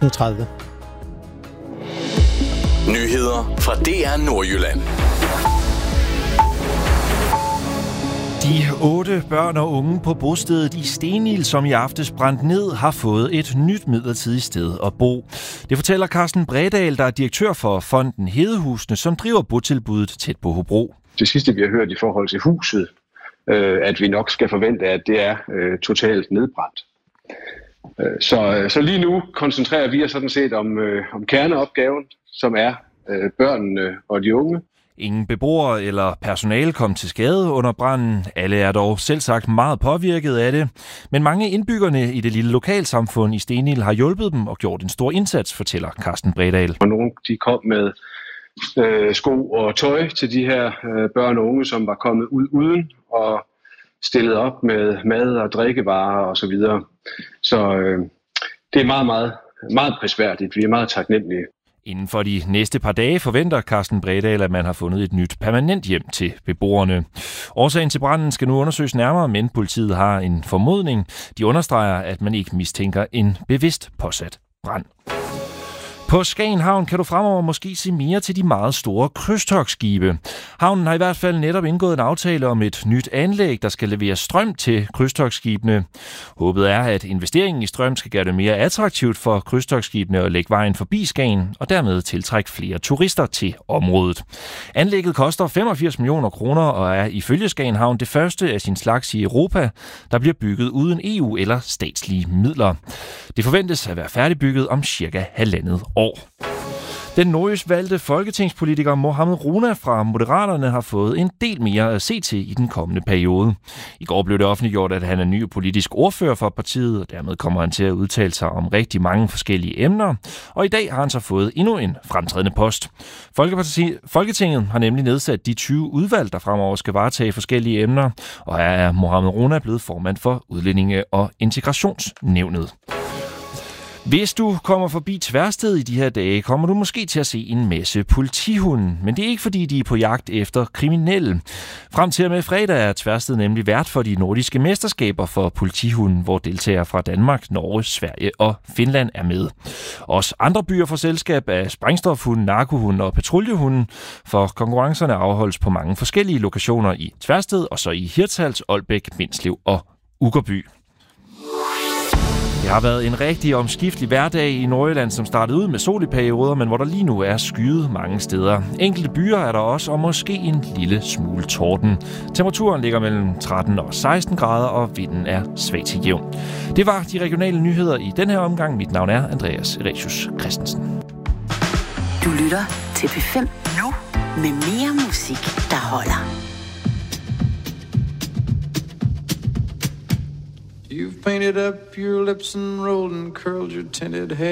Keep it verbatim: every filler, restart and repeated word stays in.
tredive. Nyheder fra D R Nordjylland. De otte børn og unge på bostedet i Stenil, som i aftes brændte ned, har fået et nyt midlertidigt sted at bo. Det fortæller Carsten Bredal, der er direktør for fonden Hedehusene, som driver botilbuddet tæt på Hobro. Det sidste, vi har hørt i forhold til huset, øh, at vi nok skal forvente, at det er øh, totalt nedbrændt. Øh, så, så lige nu koncentrerer vi os sådan set om, øh, om kerneopgaven, som er øh, børnene og de unge. Ingen beboere eller personale kom til skade under branden. Alle er dog selvsagt meget påvirket af det. Men mange indbyggerne i det lille lokalsamfund i Stenil har hjulpet dem og gjort en stor indsats, fortæller Carsten Bredal. Og nogle de kom med øh, sko og tøj til de her øh, børn og unge, som var kommet ud uden og stillet op med mad og drikkevarer osv. Så, videre. så øh, det er meget, meget, meget prisværdigt. Vi er meget taknemmelige. Inden for de næste par dage forventer Carsten Bredal, at man har fundet et nyt permanent hjem til beboerne. Årsagen til branden skal nu undersøges nærmere, men politiet har en formodning. De understreger, at man ikke mistænker en bevidst påsat brand. På Skagen Havn kan du fremover måske se mere til de meget store krydstogtskibe. Havnen har i hvert fald netop indgået en aftale om et nyt anlæg, der skal levere strøm til krydstogtskibene. Håbet er, at investeringen i strøm skal gøre det mere attraktivt for krydstogtskibene at lægge vejen forbi Skagen og dermed tiltrække flere turister til området. Anlægget koster femogfirs millioner kroner og er ifølge Skagen Havn det første af sin slags i Europa, der bliver bygget uden E U eller statslige midler. Det forventes at være færdigbygget om cirka halvandet år. Den nordjysk valgte folketingspolitiker Mohamed Rona fra Moderaterne har fået en del mere at se til i den kommende periode. I går blev det offentliggjort, at han er ny politisk ordfører for partiet, og dermed kommer han til at udtale sig om rigtig mange forskellige emner. Og i dag har han så fået endnu en fremtrædende post. Folketinget har nemlig nedsat de tyve udvalg, der fremover skal varetage forskellige emner, og her er Mohamed Rona blevet formand for Udlændinge- og Integrationsnævnet. Hvis du kommer forbi Tversted i de her dage, kommer du måske til at se en masse politihunde. Men det er ikke fordi, de er på jagt efter kriminelle. Frem til og med fredag er Tversted nemlig vært for de nordiske mesterskaber for politihunden, hvor deltagere fra Danmark, Norge, Sverige og Finland er med. Også andre byer får selskab af sprængstofhunden, narkohunden og patruljehunden, for konkurrencerne afholdes på mange forskellige lokationer i Tversted, og så i Hirtshals, Aalbæk, Bindslev og Uggerby. Det har været en rigtig omskiftelig hverdag i Nordjylland, som startede ud med sol i perioder, men hvor der lige nu er skyet mange steder. Enkelte byer er der også, og måske en lille smule torden. Temperaturen ligger mellem tretten og seksten grader, og vinden er svag til jævn. Det var de regionale nyheder i den her omgang. Mit navn er Andreas Eresius Christensen. Du lytter til P fem nu med mere musik, der holder. You've painted up your lips and rolled and curled your tinted hair.